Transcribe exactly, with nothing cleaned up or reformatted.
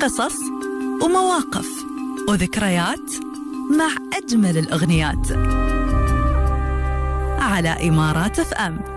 قصص ومواقف وذكريات مع أجمل الأغنيات على إمارات اف ام.